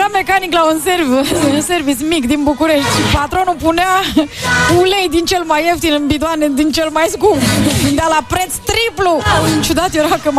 mecanic la un service mic din București și patronul punea ulei din cel mai ieftin în bidoane din cel mai scump. Vindea la preț triplu. Ciudat era că